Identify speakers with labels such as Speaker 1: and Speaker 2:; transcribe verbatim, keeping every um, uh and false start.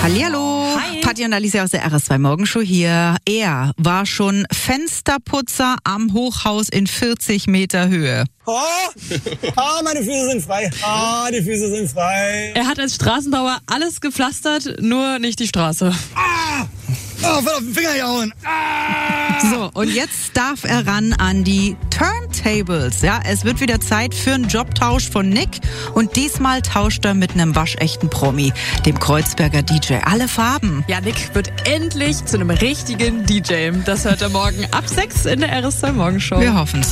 Speaker 1: Hallihallo.
Speaker 2: Hi.
Speaker 1: Patti und Alicia aus der R S zwei Morgenshow hier. Er war schon Fensterputzer am Hochhaus in vierzig Meter Höhe.
Speaker 3: Oh, ah, meine Füße sind frei. Ah, die Füße sind frei.
Speaker 2: Er hat als Straßenbauer alles gepflastert, nur nicht die Straße.
Speaker 3: Ah, oh, voll auf den Finger gehauen. Ah.
Speaker 1: So, und jetzt darf er ran an die Turntables. Ja, es wird wieder Zeit für einen Jobtausch von Nick. Und diesmal tauscht er mit einem waschechten Promi, dem Kreuzberger D J. Alle Farben.
Speaker 2: Ja, Nick wird endlich zu einem richtigen D J. Das hört er morgen ab sechs in der R S zwei Morgenshow.
Speaker 1: Wir hoffen's.